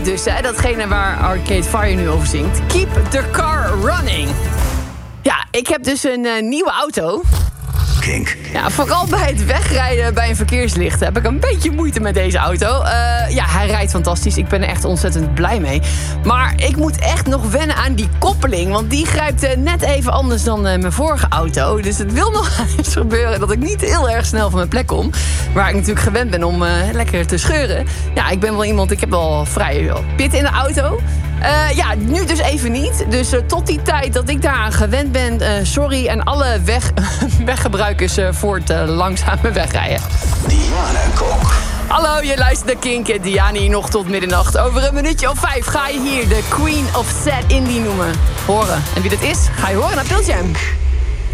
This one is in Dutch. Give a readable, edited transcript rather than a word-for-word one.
dus, hè, datgene waar Arcade Fire nu over zingt. Keep the car running. Ja, ik heb dus een nieuwe auto. Kink. Ja, vooral bij het wegrijden bij een verkeerslicht heb ik een beetje moeite met deze auto. Ja, hij rijdt fantastisch. Ik ben er echt ontzettend blij mee. Maar ik moet echt nog wennen aan die koppeling. Want die grijpt net even anders dan mijn vorige auto. Dus het wil nog eens gebeuren dat ik niet heel erg snel van mijn plek kom. Waar ik natuurlijk gewend ben om lekker te scheuren. Ja, ik ben wel iemand, ik heb wel vrij pit in de auto. Ja, nu dus even niet. Dus tot die tijd dat ik daaraan gewend ben... sorry en alle weggebruikers voor het langzame wegrijden. Diana Kok. Hallo, je luistert naar Kink. Diana hier nog tot middernacht. Over een minuutje of 5 ga je hier de Queen of Sad Indie noemen. Horen. En wie dat is, ga je horen naar Pearl Jam.